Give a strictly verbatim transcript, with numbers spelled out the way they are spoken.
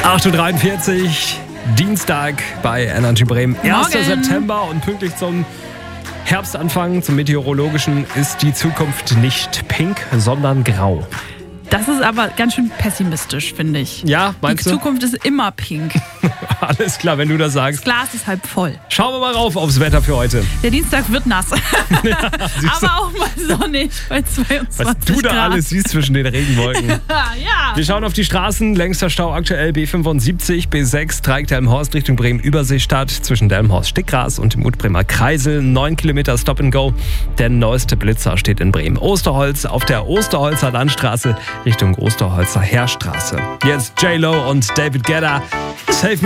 acht Uhr dreiundvierzig, Dienstag bei Energy Bremen. erster September und pünktlich zum Herbstanfang, zum Meteorologischen, ist die Zukunft nicht pink, sondern grau. Das ist aber ganz schön pessimistisch, finde ich. Ja, meinst die du? Die Zukunft ist immer pink. Alles klar, wenn du das sagst. Das Glas ist halb voll. Schauen wir mal rauf aufs Wetter für heute. Der Dienstag wird nass. Ja, aber auch mal sonnig bei zweiundzwanzig Was du da Grad. alles siehst zwischen den Regenwolken. Ja. Wir schauen auf die Straßen. Längster Stau aktuell B fünfundsiebzig, B sechs, Dreieck-Delmenhorst Richtung Bremen-Überseestadt zwischen Delmenhorst-Stickgras und dem Utbremer Kreisel. neun Kilometer Stop and Go. Der neueste Blitzer steht in Bremen. Osterholz auf der Osterholzer Landstraße Richtung Osterholzer Heerstraße. Jetzt J-Lo und David Guetta. Save Me.